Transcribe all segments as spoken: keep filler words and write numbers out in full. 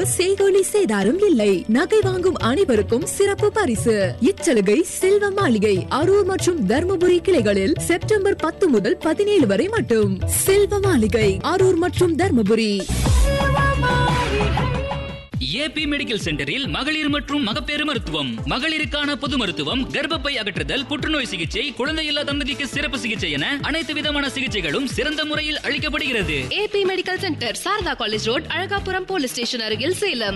செய்கூலி சேதாரம் இல்லை. நகை வாங்கும் அனைவருக்கும் சிறப்பு பரிசு. இச்சலுகை செல்வ மாளிகை அரூர் மற்றும் தர்மபுரி கிளைகளில் செப்டம்பர் பத்து முதல் பதினேழு வரை மட்டும். செல்வ மாளிகை அரூர் மற்றும் தர்மபுரி. ஏபி மெடிக்கல் சென்டரில் மகளிர் மற்றும் மகப்பேறு மருத்துவம், மகளிருக்கான பொது மருத்துவம், கர்ப்பப்பை அகற்றுதல், புற்றுநோய் சிகிச்சை, குழந்தையில்லா தம்பதிக்கு சிறப்பு சிகிச்சை என அனைத்து விதமான சிகிச்சைகளும் சிறந்த முறையில் அளிக்கப்படுகிறது. AB medical centre, Saradha college road, Alagapuram police station அருகில், சேலம்.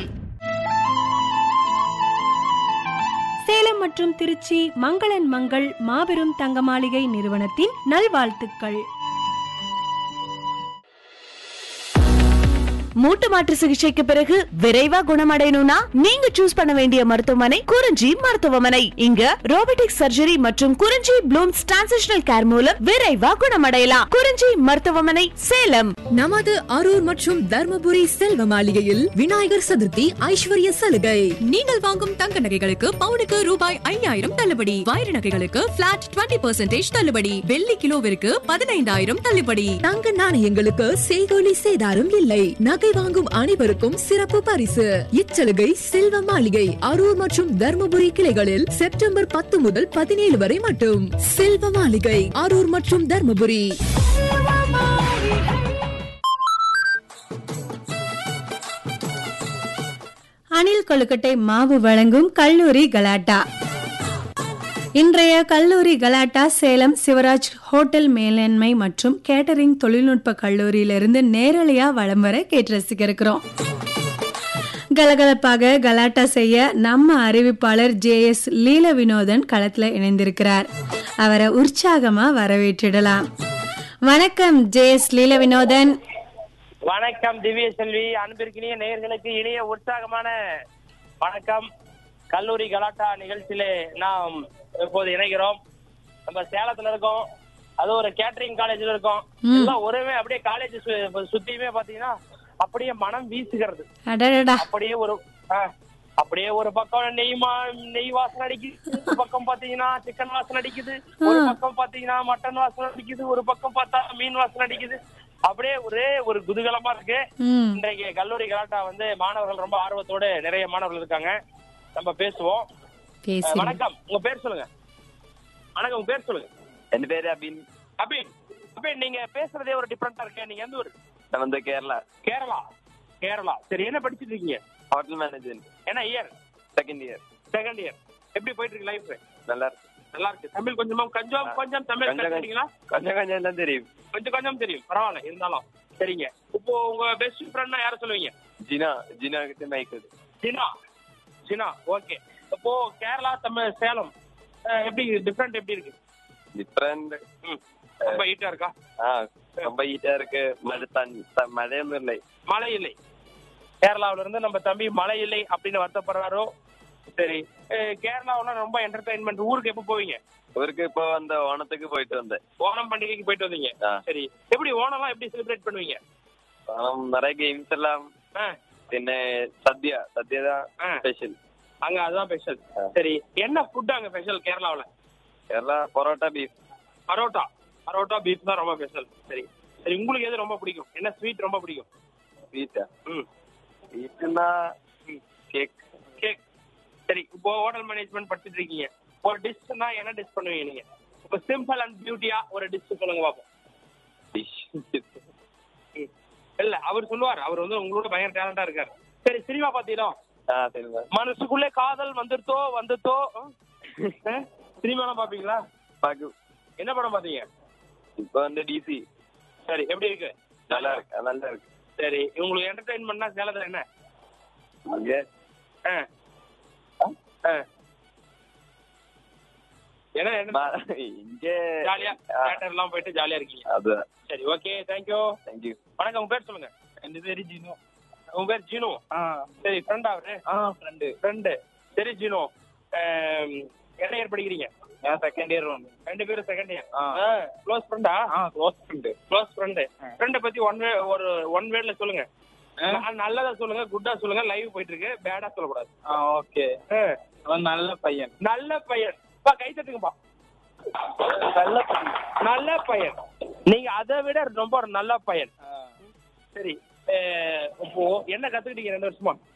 சேலம் மற்றும் திருச்சி மங்களன் மங்கள் மாபெரும் தங்க மாளிகை நிறுவனத்தின் நல்வாழ்த்துக்கள். மூட்டு மாற்று சிகிச்சைக்கு பிறகு விரைவா குணமடையணும்னா நீங்க சூஸ் பண்ண வேண்டிய மருத்துவமனை குறிஞ்சி மருத்துவமனை. இங்க ரோபோட்டிக் சர்ஜரி மற்றும் குறிஞ்சி ப்ளூம்ஸ் டிரான்சிஷனல் கேர் மூலம் விரைவா குணமடையலாம். குறிஞ்சி மருத்துவமனை, சேலம். நமது அரூர் மற்றும் தர்மபுரி செல்வ மாளிகையில் விநாயகர் சதுர்த்தி ஐஸ்வர்ய சலுகை. நீங்கள் வாங்கும் தங்க நகைகளுக்கு பவுனுக்கு ரூபாய் ஐயாயிரம் தள்ளுபடி. வைர நகைகளுக்கு பிளாட் இருபது பர்சன்டேஜ் தள்ளுபடி. வெள்ளி கிலோவிற்கு பதினைந்தாயிரம் தள்ளுபடி. தங்க நாணயங்களுக்கு செய்கூலி சேதாரம் இல்லை. நகை வாங்கும் அனைவருக்கும் சிறப்பு பரிசு. இச்சலுகை செல்வ மாளிகை அரூர் மற்றும் தர்மபுரி கிளைகளில் செப்டம்பர் பத்து முதல் பதினேழு வரை மட்டும். செல்வ மாளிகை அரூர் மற்றும் தர்மபுரி. அணில் கொழுக்கட்டை மாவு வழங்கும் கல்லூரி கலாட்டா. இன்றைய கல்லூரி கலாட்டா சேலம் சிவராஜ் ஹோட்டல் மேலாண்மை மற்றும் கேட்டரிங் தொழில்நுட்ப கல்லூரியிலிருந்து நேரலையா வலம் வர கேட்டு ரசிக்க இருக்கிறோம். கலகலப்பாக கலாட்டா செய்ய நம்ம அறிவிப்பாளர் ஜே எஸ் லீல வினோதன் களத்துல இணைந்திருக்கிறார். அவரை உற்சாகமா வரவேற்றிடலாம். வணக்கம் ஜே எஸ் லீல வினோதன். வணக்கம் திவ்ய செல்வி. அன்பிற்கினிய நேயர்களுக்கு இனிய உற்சாகமான வணக்கம். கல்லூரி கலாட்டா நிகழ்ச்சியிலே நாம் இப்போது இணைகிறோம். நம்ம சேலத்துல இருக்கோம், அது ஒரு கேட்டரிங் காலேஜ்ல இருக்கோம். எல்லாம் ஒருவே அப்படியே காலேஜ் சுத்தியுமே பாத்தீங்கன்னா அப்படியே மனம் வீசுகிறது. அப்படியே ஒரு அப்படியே ஒரு பக்கம் நெய் மா நெய் வாசனை அடிக்குது, ஒரு பக்கம் பாத்தீங்கன்னா சிக்கன் வாசனை அடிக்குது, ஒரு பக்கம் பாத்தீங்கன்னா மட்டன் வாசனை அடிக்குது, ஒரு பக்கம் பார்த்தா மீன் வாசனை அடிக்குது. அப்படியே ஒரே ஒரு குதூகலமா இருக்கு. இன்றைக்கு கல்லூரி கலாட்டா வந்து மாணவர்கள் ரொம்ப ஆர்வத்தோடு நிறைய மாணவர்கள் இருக்காங்க. நம்ம பேசுவோம். வணக்கம், உங்க பேர் சொல்லுங்க. வணக்கம், உங்க பேர் சொல்லுங்க. என் பேரு அபின். அபின், அபின் நீங்க பேசுறதே ஒரு டிஃபரெண்டா இருக்கு. நீங்க எந்த ஊர்? நான் வந்து கேரளா. கேரளா, கேரளா. சரி, என்ன படிச்சிட்டு இருக்கீங்க? Hotel management. என்ன year? Second year. Second year. எப்படி போயிட்டு இருக்கு லைஃப்? நல்லா இருக்கு. நல்லா இருக்கு. தமிழ் கொஞ்சமா கொஞ்சம் கொஞ்சம் தமிழ் கத்துக்கிட்டீங்களா? கொஞ்சம் கொஞ்சம் எல்லாம் தெரியும். கொஞ்சம் கொஞ்சம் தெரியும், பரவாயில்ல. இருந்தாலும் சரிங்க. இப்போ உங்க பெஸ்ட் ஃப்ரெண்ட்னா யார சொல்லுவீங்க? ஜினா. ஜினா கிட்ட மைக். ஜினா. ஜினா, ஓகே. இப்போ கேரளா, தமிழ், சேலம் எப்படி டிஃபரெண்ட் எப்படி இருக்கு? டிஃபரெண்ட் ரொம்ப ஹீட்டா இருக்கா? ஆ, ரொம்ப ஹீட்டா இருக்கு. மழை மழையும் இல்லை. மழை இல்லை. கேரளாவில இருந்து நம்ம தம்பி மழை இல்லை அப்படின்னு வருத்தப்படுறாரோ. சரி, கேரளாவுல ரொம்ப என்டர்டைன்மெண்ட். ஊருக்கு எப்ப போவீங்க? ஊருக்கு இப்போ அந்த ஓணத்துக்கு போயிட்டு வந்தேன். ஓணம் பண்டிகைக்கு போயிட்டு வந்தீங்க. சரி, எப்படி ஓணம்லாம் எப்படி செலிப்ரேட் பண்ணுவீங்க? ஓணம் நிறைய கேம்ஸ் எல்லாம், പിന്നെ സദ്യ സദ്യ സ്പെഷ്യൽ அங்க. அதுதான் ஸ்பெஷல். சரி, என்ன ஃபுட் அங்க ஸ்பெஷல் கேரளாவுல? கேரளா பரோட்டா பீஃப். பரோட்டா பரோட்டா பீஃப் தான் ரொம்ப ஸ்பெஷல். சரி சரி, உங்களுக்கு எது ரொம்ப பிடிக்கும்? என்ன ஸ்வீட் ரொம்ப பிடிக்கும்? ஸ்வீட்டா? ம் ஸ்வீட்னா கேக். கேக். சரி, இப்போ ஹோட்டல் மேனேஜ்மெண்ட் படிச்சுட்டு இருக்கீங்க. ஒரு டிஷ்னா என்ன டிஷ் பண்ணுவீங்க நீங்க? இப்போ சிம்பிள் அண்ட் பியூட்டியா ஒரு டிஷ் சொல்லுங்க பாப்போம். டிஷ் இல்ல, அவர் சொல்லுவார். அவர் வந்து உங்களோட பயங்கர டேலண்டா இருக்காரு. சரி, சினிமா பாத்தீங்களா? மனசுக்குள்ளே காதல் வந்துட்டோ வந்துட்டோ சினிமாலாம் பாப்பீங்களா? என்ன படம் பாத்தீங்க? இப்போ வந்து டிசி. சரி, எப்படி இருக்கு? நல்லா இருக்கு. நல்லா இருக்கு. சரி, உங்களுக்கு என்டர்டைன்மெண்ட்னா சேலத்துல என்ன? ஜாலியா தியேட்டர் எல்லாம் போயிட்டு ஜாலியா இருக்கீங்க. சரி, ஓகே, தேங்க்யூ. தேங்க்யூ. வணக்கம், உங்க பேர் சொல்லுங்க. என் பேரு ஜீனோ. உங்க பேர் ஜீனோ? சரி, ஃப்ரெண்டா அவரு? ஃப்ரெண்டு. ஃப்ரெண்டு. சரி ஜீனோ, என்ன இயர் படிக்கிறீங்க? Second year. ரெண்டு பேரும் செகண்ட் இயர். க்ளோஸ் ஃப்ரெண்டா? Close friend. Close friend. ஃப்ரெண்டை பத்தி ஒன் வே ஒரு ஒன் வேர்ட்ல சொல்லுங்க. நல்லதா சொல்லுங்க, குட்டா சொல்லுங்க. லைவ் போயிட்டு இருக்கு, பேடா சொல்லக்கூடாது. ஓகே. நல்ல பையன். நல்ல பையன். பா, கை தட்டுங்கப்பா. நல்ல பையன். நல்ல பையன். நீங்க அதை விட ரொம்ப ஒரு நல்ல பையன். சரி, இப்போ என்ன கத்துக்கிட்டீங்க ரெண்டு வருஷமா?